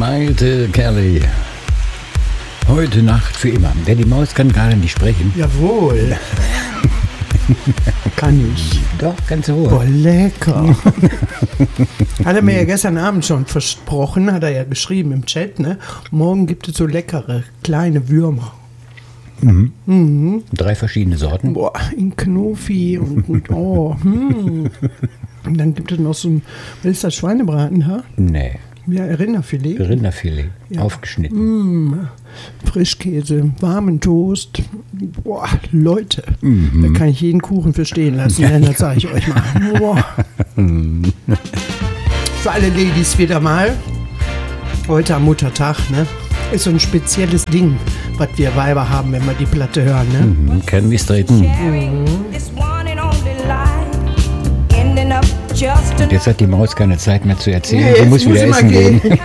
Malte Kelly. Heute Nacht für immer. Der die Maus kann gerade nicht sprechen. Jawohl. Kann ich. Doch, ganz wohl. Boah, lecker. Hat er mir ja gestern Abend schon versprochen, hat er ja geschrieben im Chat, ne? Morgen gibt es so leckere kleine Würmer. 3 verschiedene Sorten. Boah, in Knofi und oh. Und dann gibt es noch so ein, was ist das, Schweinebraten, ha? Nee, Ja, Rinderfilet. Rinderfilet. Ja. Aufgeschnitten. Frischkäse, warmen Toast. Boah, Leute, da kann ich jeden Kuchen für stehen lassen, denn das sage ich euch mal. Boah. Für alle Ladies wieder mal. Heute am Muttertag, ne? Ist so ein spezielles Ding, was wir Weiber haben, wenn wir die Platte hören, ne? Can we straighten? Und jetzt hat die Maus keine Zeit mehr zu erzählen. Nee, Sie jetzt muss wieder muss sie mal essen gehen. gehen.